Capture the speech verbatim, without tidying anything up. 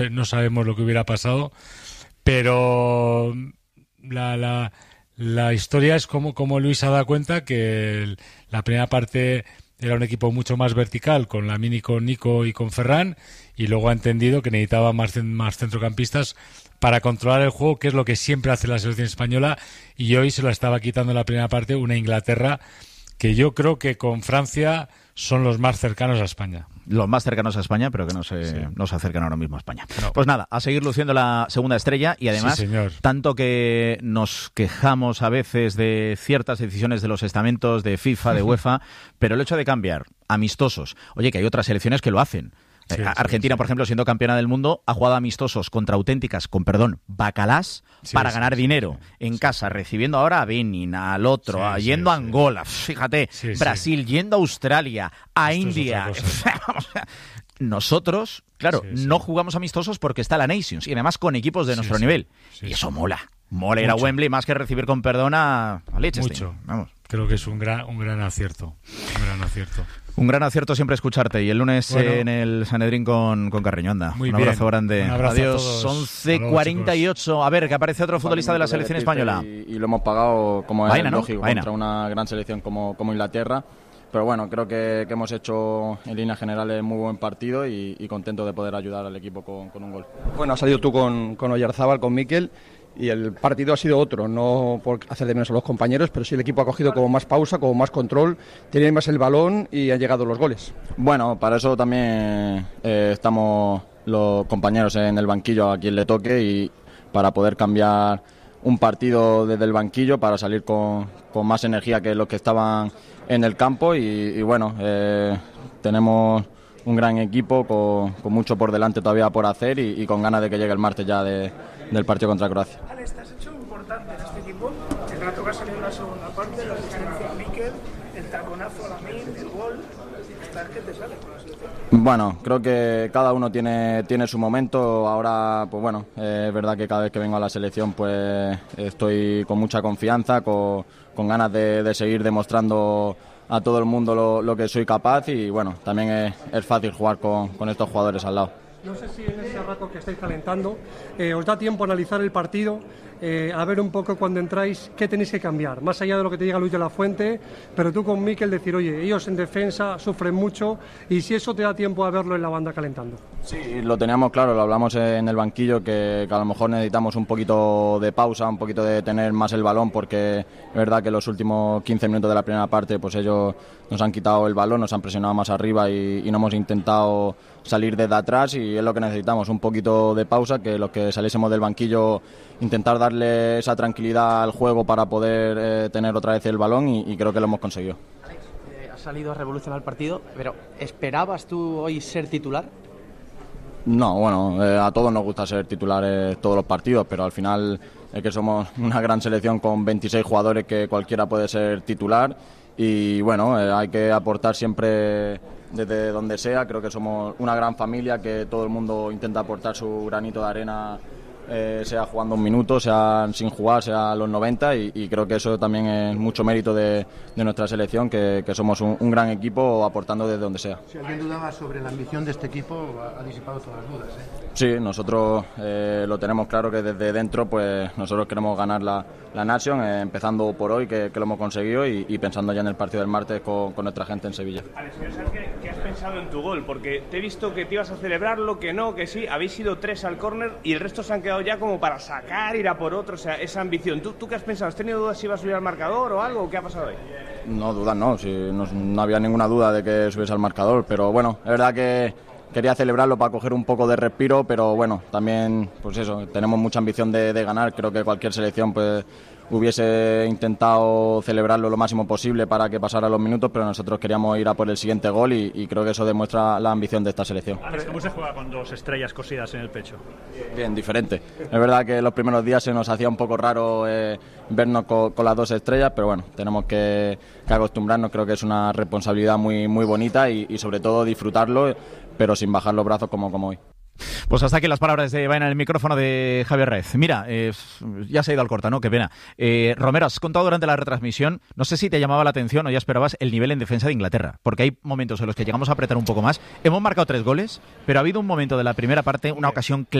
no sabemos lo que hubiera pasado, pero la, la, la historia es como, como Luis se ha dado cuenta que el, la primera parte era un equipo mucho más vertical, con Lamine, con Nico y con Ferran, y luego ha entendido que necesitaba más, más centrocampistas para controlar el juego, que es lo que siempre hace la selección española, y hoy se lo estaba quitando en la primera parte una Inglaterra que yo creo que con Francia son los más cercanos a España. Los más cercanos a España, pero que no se, sí. no se acercan ahora mismo a España. No. Pues nada, a seguir luciendo la segunda estrella, y además, sí, señor. Tanto que nos quejamos a veces de ciertas decisiones de los estamentos de FIFA, de UEFA, pero el hecho de cambiar amistosos, oye, que hay otras selecciones que lo hacen. Sí, Argentina, sí, sí. por ejemplo, siendo campeona del mundo, ha jugado amistosos contra auténticas, con perdón, bacalás, sí, para sí, ganar sí, dinero sí, en sí. casa, recibiendo ahora a Benin, al otro, sí, a, yendo sí, a Angola, sí. fíjate, sí, Brasil, sí. yendo a Australia, a Esto India. Nosotros, claro, sí, sí. no jugamos amistosos porque está la Nations, y además con equipos de nuestro sí, nivel. Sí, y eso sí. mola. Mola ir a Wembley más que recibir con perdón a, a Liechtenstein. Mucho. Vamos. Creo que es un gran, un gran acierto. Un gran acierto. Un gran acierto siempre escucharte. Y el lunes bueno, en el Sanedrín con, con Carreño. Anda. Muy un bien. abrazo grande. Un abrazo Adiós. once cuarenta y ocho. A ver, que aparece otro futbolista de la selección española. Y, y lo hemos pagado, como es Vaina, lógico, ¿no? Vaina. contra una gran selección como, como Inglaterra. Pero bueno, creo que, que hemos hecho en líneas generales muy buen partido y, y contento de poder ayudar al equipo con, con un gol. Bueno, has salido tú con, con Oyarzábal, con Mikel. Y el partido ha sido otro, no por hacer de menos a los compañeros, pero sí el equipo ha cogido como más pausa, como más control, tiene más el balón y han llegado los goles. Bueno, para eso también eh, estamos los compañeros en el banquillo a quien le toque, y para poder cambiar un partido desde el banquillo para salir con, con más energía que los que estaban en el campo. Y, y bueno, eh, tenemos un gran equipo con, con mucho por delante todavía por hacer y, y con ganas de que llegue el martes ya de, del partido contra Croacia. Alex, te has hecho importante en este equipo, el rato que ha salido en la segunda parte, la asistencia a Mikel, el taconazo a Lamine, el gol, ¿estás que te sale con la selección? Bueno, creo que cada uno tiene, tiene su momento. Ahora, pues bueno, eh, es verdad que cada vez que vengo a la selección pues estoy con mucha confianza, con, con ganas de, de seguir demostrando a todo el mundo lo, lo que soy capaz, y bueno, también es, es fácil jugar con, con estos jugadores al lado. No sé si en ese rato que estáis calentando eh, os da tiempo a analizar el partido, eh, a ver un poco cuando entráis qué tenéis que cambiar, más allá de lo que te diga Luis de la Fuente, pero tú con Mikel decir, oye, ellos en defensa sufren mucho, y si eso te da tiempo a verlo en la banda calentando. Sí, lo teníamos claro, lo hablamos en el banquillo, que, que a lo mejor necesitamos un poquito de pausa, un poquito de tener más el balón, porque es verdad que los últimos quince minutos de la primera parte pues ellos nos han quitado el balón, nos han presionado más arriba y, y no hemos intentado salir desde atrás, y es lo que necesitamos, un poquito de pausa, que los que saliésemos del banquillo intentar darle esa tranquilidad al juego para poder eh, tener otra vez el balón, y, y creo que lo hemos conseguido. Alex, eh, has salido a revolucionar el partido, pero ¿esperabas tú hoy ser titular? No, bueno, eh, a todos nos gusta ser titulares todos los partidos, pero al final es que somos una gran selección con veintiséis jugadores que cualquiera puede ser titular, y bueno, eh, hay que aportar siempre desde donde sea. Creo que somos una gran familia, que todo el mundo intenta aportar su granito de arena, eh, sea jugando un minuto, sea sin jugar, sea a los noventa, y, y creo que eso también es mucho mérito de, de nuestra selección, que, que somos un, un gran equipo aportando desde donde sea. Si alguien dudaba sobre la ambición de este equipo, ha disipado todas las dudas, ¿eh? Sí, nosotros eh, lo tenemos claro, que desde dentro pues nosotros queremos ganar la, la Nation, eh, empezando por hoy, que, que lo hemos conseguido, y, y pensando ya en el partido del martes con, con nuestra gente en Sevilla. Alex, quiero saber qué, qué has pensado en tu gol, porque te he visto que te ibas a celebrarlo, que no, que sí, habéis ido tres al córner y el resto se han quedado ya como para sacar, ir a por otro, o sea, esa ambición. ¿Tú, tú qué has pensado? ¿Has tenido dudas si ibas a subir al marcador o algo? ¿Qué ha pasado hoy? No, dudas no, si no, no había ninguna duda de que subiese al marcador, pero bueno, es verdad que quería celebrarlo para coger un poco de respiro, pero bueno, también, pues eso, tenemos mucha ambición de, de ganar. Creo que cualquier selección pues hubiese intentado celebrarlo lo máximo posible para que pasara los minutos, pero nosotros queríamos ir a por el siguiente gol, y, y creo que eso demuestra la ambición de esta selección. Alex, ¿cómo se juega con dos estrellas cosidas en el pecho? Bien, diferente. Es verdad que los primeros días se nos hacía un poco raro eh, vernos con, con las dos estrellas, pero bueno, tenemos que, que acostumbrarnos. Creo que es una responsabilidad muy, muy bonita, y, y sobre todo disfrutarlo, pero sin bajar los brazos como, como hoy. Pues hasta aquí las palabras de vaina en el micrófono de Javier Rez. Mira, eh, ya se ha ido al corta, ¿no? Qué pena. Eh, Romero, has contado durante la retransmisión, no sé si te llamaba la atención o ya esperabas el nivel en defensa de Inglaterra, porque hay momentos en los que llegamos a apretar un poco más. Hemos marcado tres goles, pero ha habido un momento de la primera parte, una ocasión clara